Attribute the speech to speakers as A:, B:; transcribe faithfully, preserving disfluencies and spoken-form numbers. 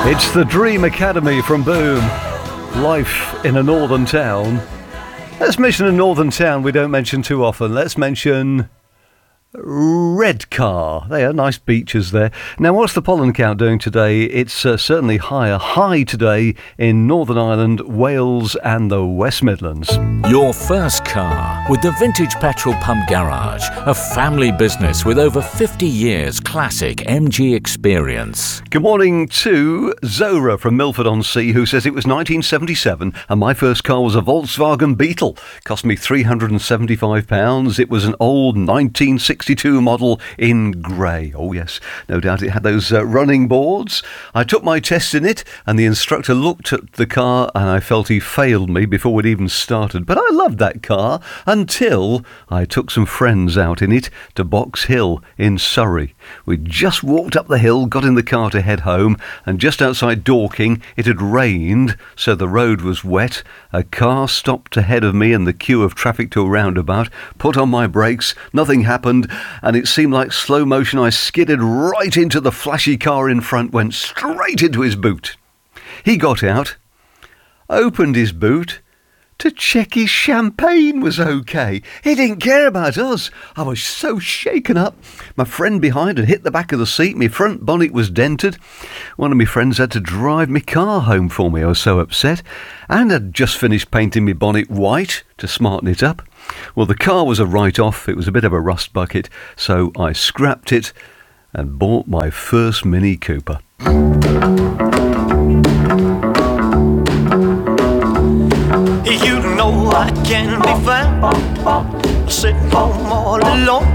A: It's the Dream Academy from Boom. Life in a northern town. Let's mention a northern town we don't mention too often. Let's mention Redcar. They are nice beaches there. Now, what's the pollen count doing today? It's uh, certainly higher. High today in Northern Ireland, Wales and the West Midlands.
B: Your first car with the Vintage Petrol Pump Garage, a family business with over fifty years classic M G experience.
A: Good morning to Zora from Milford-on-Sea, who says it was nineteen seventy-seven and my first car was a Volkswagen Beetle. Cost me three hundred seventy-five pounds. It was an old nineteen sixty-two model in grey. Oh yes, no doubt it had those uh, running boards. I took my test in it and the instructor looked at the car and I felt he failed me before we'd even started. But I loved that car until I took some friends out in it to Box Hill in Surrey. We just walked up the hill, got in the car to head home, and just outside Dorking it had rained, so the road was wet. A car stopped ahead of me in the queue of traffic to a roundabout, put on my brakes, nothing happened, and it seemed like slow motion. I skidded right into the flashy car in front, went straight into his boot. He got out, opened his boot to check his champagne was okay. He didn't care about us. I was so shaken up. My friend behind had hit the back of the seat. My front bonnet was dented. One of my friends had to drive my car home for me. I was so upset. And I'd just finished painting my bonnet white to smarten it up. Well, the car was a write-off. It was a bit of a rust bucket. So I scrapped it and bought my first Mini Cooper.
C: You know I can be found sitting home all alone.